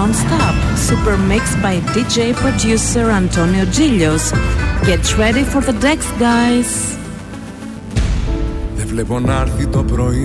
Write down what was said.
non-stop. Super mix by DJ producer Antonio Gilios. Get ready for the decks, guys. Δεν βλέπω να έρθει το πρωί